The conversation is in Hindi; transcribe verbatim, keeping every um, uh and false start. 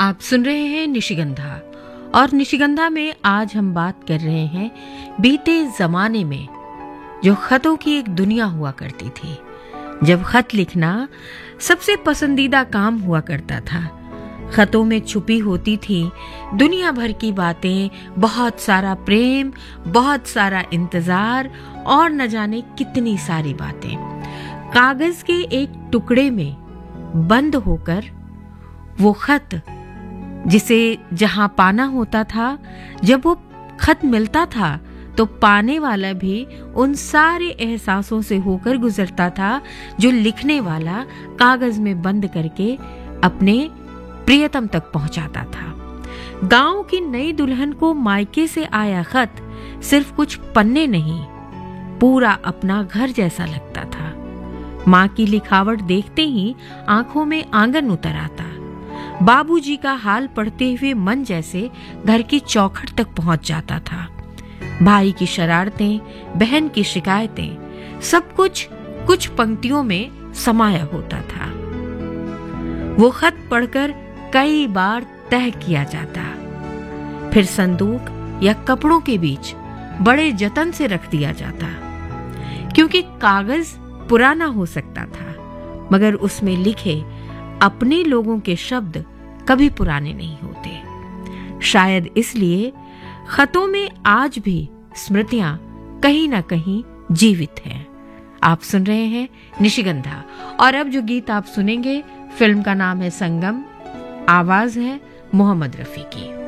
आप सुन रहे हैं निशिगंधा और निशिगंधा में आज हम बात कर रहे हैं बीते जमाने में जो खतों की एक दुनिया हुआ करती थी, जब खत लिखना सबसे पसंदीदा काम हुआ करता था। खतों में छुपी होती थी दुनिया भर की बातें, बहुत सारा प्रेम, बहुत सारा इंतजार और न जाने कितनी सारी बातें। कागज के एक टुकड़े में बंद होकर वो खत, जिसे जहां पाना होता था, जब वो खत मिलता था तो पाने वाला भी उन सारे एहसासों से होकर गुजरता था जो लिखने वाला कागज में बंद करके अपने प्रियतम तक पहुंचाता था। गांव की नई दुल्हन को मायके से आया खत सिर्फ कुछ पन्ने नहीं, पूरा अपना घर जैसा लगता था। माँ की लिखावट देखते ही आंखों में आंगन उतर आता। बाबूजी का हाल पढ़ते हुए मन जैसे घर की चौखट तक पहुंच जाता था। भाई की शरारतें, बहन की शिकायतें, सब कुछ कुछ पंक्तियों में समाया होता था। वो खत पढ़कर कई बार तह किया जाता, फिर संदूक या कपड़ों के बीच बड़े जतन से रख दिया जाता, क्योंकि कागज पुराना हो सकता था मगर उसमें लिखे अपने लोगों के शब्द कभी पुराने नहीं होते। शायद इसलिए खतों में आज भी स्मृतियां कहीं ना कहीं जीवित हैं। आप सुन रहे हैं निशिगंधा और अब जो गीत आप सुनेंगे, फिल्म का नाम है संगम, आवाज है मोहम्मद रफी की।